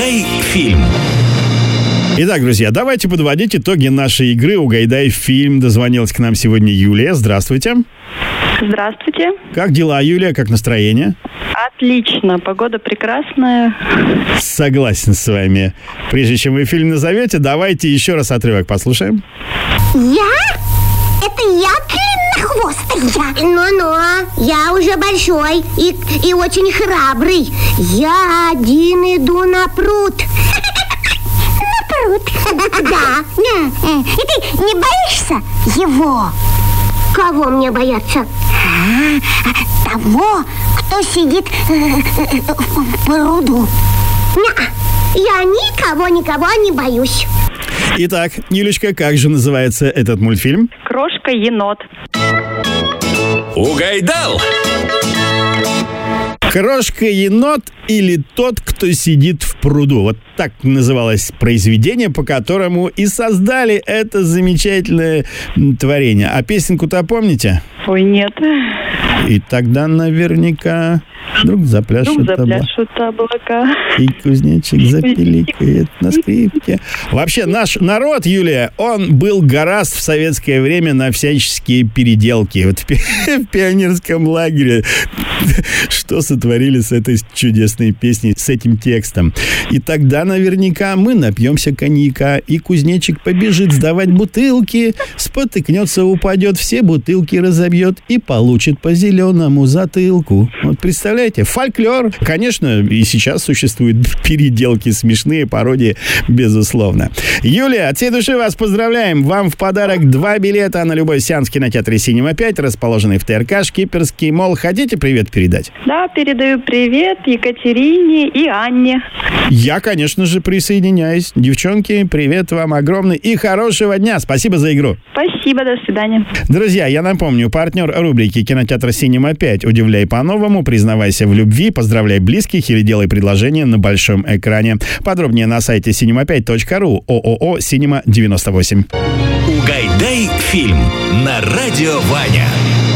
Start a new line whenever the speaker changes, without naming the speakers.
Фильм.
Итак, друзья, давайте подводить итоги нашей игры «Угадай фильм». Дозвонилась к нам сегодня Юлия. Здравствуйте.
Здравствуйте.
Как дела, Юлия? Как настроение?
Отлично, погода прекрасная.
Согласен с вами. Прежде чем вы фильм назовете, давайте еще раз отрывок послушаем.
Я? Это я длиннохвостый? Ну-ну, я уже большой и очень храбрый. Я один иду на пруд. На пруд? Да. И ты не боишься его? Кого мне бояться? Того, кто сидит в пруду. Я никого не боюсь.
Итак, Юлечка, как же называется этот мультфильм?
Крошка-енот.
Угайдал!
«Крошка-енот» или «Тот, кто сидит в пруду». Вот так называлось произведение, по которому и создали это замечательное творение. А песенку-то помните?
Ой, нет.
И тогда наверняка вдруг запляшут
облака.
И кузнечик запиликает на скрипке. Вообще, наш народ, Юлия, он был гораст в советское время на всяческие переделки. Вот в пионерском лагере что сотворили с этой чудесной песней, с этим текстом. И тогда наверняка мы напьемся коньяка, и кузнечик побежит сдавать бутылки, спотыкнется, упадет, все бутылки разобьет и получит по зеленому затылку. Вот представляете, фольклор. Конечно, и сейчас существуют переделки, смешные пародии, безусловно. Юлия, от всей души вас поздравляем. Вам в подарок 2 билета на любой сеанс в кинотеатре «Синема 5», расположенный в ТРК «Шкиперский молл». Хотите привет передать?
Да, передаю привет Екатерине и Анне.
Я, конечно же, присоединяюсь. Девчонки, привет вам огромный и хорошего дня. Спасибо за игру.
Спасибо, до свидания.
Друзья, я напомню, партнер рубрики кинотеатра «Синема 5». Удивляй по-новому, признавайся в любви, поздравляй близких или делай предложение на большом экране. Подробнее на сайте cinema5.ru. ООО «Синема 98».
Угайдай фильм на Радио Ваня.